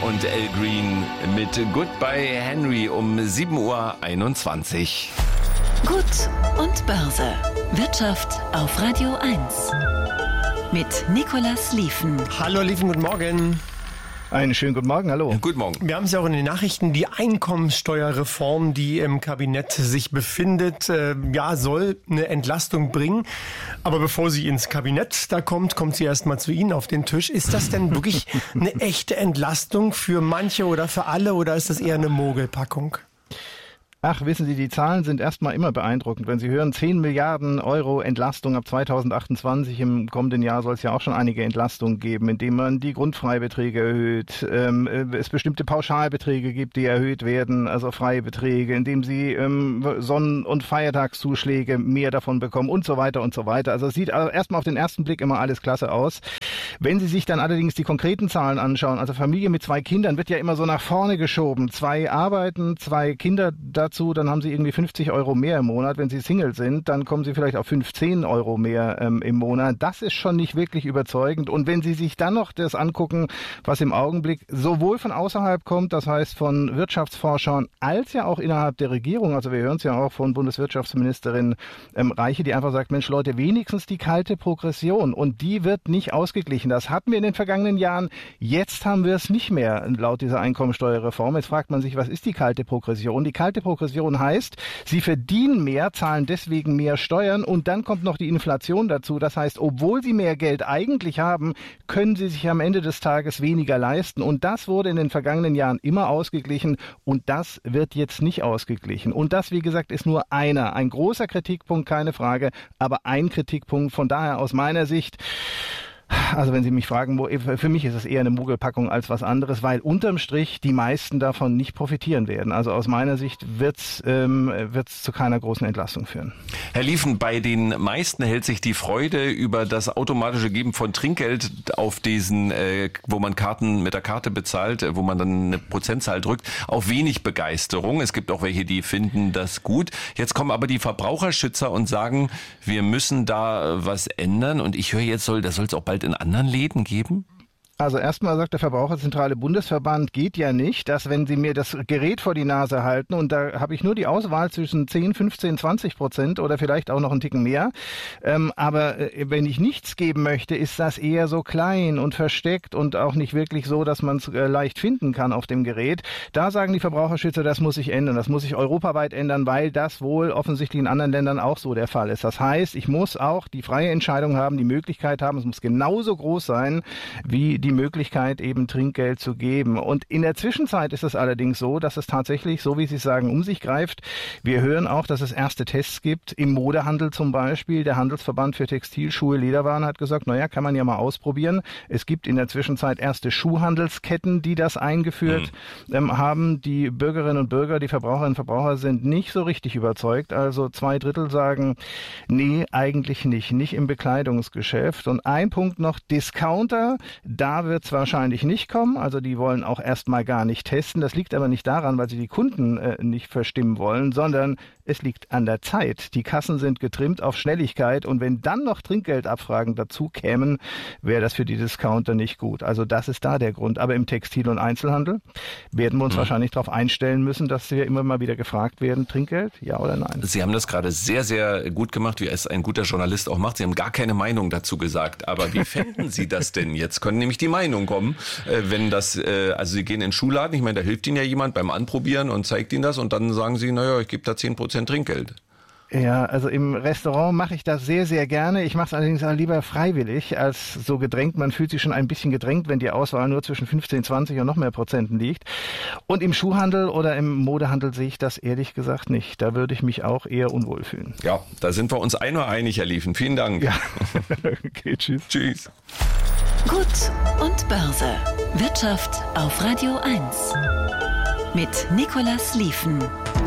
und Al Green mit Goodbye Henry um 7:21 Uhr. Gut und Börse. Wirtschaft auf Radio 1. Mit Nicolas Lieven. Hallo Lieven, guten Morgen. Einen schönen guten Morgen, hallo. Guten Morgen. Wir haben es ja auch in den Nachrichten, die Einkommensteuerreform, die im Kabinett sich befindet, soll eine Entlastung bringen. Aber bevor sie ins Kabinett da kommt sie erstmal zu Ihnen auf den Tisch. Ist das denn wirklich eine echte Entlastung für manche oder für alle oder ist das eher eine Mogelpackung? Ach, wissen Sie, die Zahlen sind erstmal immer beeindruckend. Wenn Sie hören, 10 Milliarden Euro Entlastung ab 2028, im kommenden Jahr soll es ja auch schon einige Entlastungen geben, indem man die Grundfreibeträge erhöht, es bestimmte Pauschalbeträge gibt, die erhöht werden, also freie Beträge, indem Sie Sonnen- und Feiertagszuschläge mehr davon bekommen und so weiter und so weiter. Also es sieht erstmal auf den ersten Blick immer alles klasse aus. Wenn Sie sich dann allerdings die konkreten Zahlen anschauen, also Familie mit 2 Kindern wird ja immer so nach vorne geschoben. 2 arbeiten, 2 Kinder dazu, dann haben Sie irgendwie 50 Euro mehr im Monat. Wenn Sie Single sind, dann kommen Sie vielleicht auf 15 Euro mehr im Monat. Das ist schon nicht wirklich überzeugend. Und wenn Sie sich dann noch das angucken, was im Augenblick sowohl von außerhalb kommt, das heißt von Wirtschaftsforschern, als ja auch innerhalb der Regierung, also wir hören es ja auch von Bundeswirtschaftsministerin Reiche, die einfach sagt, Mensch Leute, wenigstens die kalte Progression. Und die wird nicht ausgeglichen. Das hatten wir in den vergangenen Jahren. Jetzt haben wir es nicht mehr laut dieser Einkommensteuerreform. Jetzt fragt man sich, was ist die kalte Progression? Die kalte Progression heißt, sie verdienen mehr, zahlen deswegen mehr Steuern und dann kommt noch die Inflation dazu. Das heißt, obwohl sie mehr Geld eigentlich haben, können sie sich am Ende des Tages weniger leisten. Und das wurde in den vergangenen Jahren immer ausgeglichen und das wird jetzt nicht ausgeglichen. Und das, wie gesagt, ist nur ein großer Kritikpunkt, keine Frage, aber ein Kritikpunkt. Von daher aus meiner Sicht, also wenn Sie mich fragen, für mich ist es eher eine Mogelpackung als was anderes, weil unterm Strich die meisten davon nicht profitieren werden. Also aus meiner Sicht wird's zu keiner großen Entlastung führen. Herr Lieven, bei den meisten hält sich die Freude über das automatische Geben von Trinkgeld auf diesen, wo man Karten mit der Karte bezahlt, wo man dann eine Prozentzahl drückt, auf wenig Begeisterung. Es gibt auch welche, die finden das gut. Jetzt kommen aber die Verbraucherschützer und sagen, wir müssen da was ändern. Und ich höre jetzt, das soll es auch bald in anderen Läden geben? Also erstmal sagt der Verbraucherzentrale Bundesverband, geht ja nicht, dass wenn Sie mir das Gerät vor die Nase halten und da habe ich nur die Auswahl zwischen 10, 15, 20% oder vielleicht auch noch einen Ticken mehr, aber wenn ich nichts geben möchte, ist das eher so klein und versteckt und auch nicht wirklich so, dass man es leicht finden kann auf dem Gerät. Da sagen die Verbraucherschützer, das muss sich ändern, das muss sich europaweit ändern, weil das wohl offensichtlich in anderen Ländern auch so der Fall ist. Das heißt, ich muss auch die freie Entscheidung haben, die Möglichkeit haben, es muss genauso groß sein wie die Möglichkeit, eben Trinkgeld zu geben. Und in der Zwischenzeit ist es allerdings so, dass es tatsächlich, so wie Sie sagen, um sich greift. Wir hören auch, dass es erste Tests gibt, im Modehandel zum Beispiel. Der Handelsverband für Textil, Schuhe, Lederwaren hat gesagt, kann man ja mal ausprobieren. Es gibt in der Zwischenzeit erste Schuhhandelsketten, die das eingeführt haben. Die Bürgerinnen und Bürger, die Verbraucherinnen und Verbraucher sind nicht so richtig überzeugt. Also 2/3 sagen, nee, eigentlich nicht im Bekleidungsgeschäft. Und ein Punkt noch, Discounter, da wird es wahrscheinlich nicht kommen. Also die wollen auch erstmal gar nicht testen. Das liegt aber nicht daran, weil sie die Kunden nicht verstimmen wollen, sondern es liegt an der Zeit. Die Kassen sind getrimmt auf Schnelligkeit und wenn dann noch Trinkgeldabfragen dazu kämen, wäre das für die Discounter nicht gut. Also das ist da der Grund. Aber im Textil- und Einzelhandel werden wir uns wahrscheinlich darauf einstellen müssen, dass wir immer mal wieder gefragt werden, Trinkgeld, ja oder nein. Sie haben das gerade sehr, sehr gut gemacht, wie es ein guter Journalist auch macht. Sie haben gar keine Meinung dazu gesagt. Aber wie fänden Sie das denn? Jetzt können nämlich die Meinung kommen, wenn das, also Sie gehen in den Schuhladen, ich meine, da hilft Ihnen ja jemand beim Anprobieren und zeigt Ihnen das und dann sagen Sie, ich gebe da 10% Trinkgeld. Ja, also im Restaurant mache ich das sehr, sehr gerne. Ich mache es allerdings auch lieber freiwillig als so gedrängt. Man fühlt sich schon ein bisschen gedrängt, wenn die Auswahl nur zwischen 15, 20 und noch mehr Prozenten liegt. Und im Schuhhandel oder im Modehandel sehe ich das ehrlich gesagt nicht. Da würde ich mich auch eher unwohl fühlen. Ja, da sind wir uns einig, Herr Lieven. Vielen Dank. Ja, okay, tschüss. Tschüss. Gut und Börse. Wirtschaft auf Radio 1. Mit Nicolas Lieven.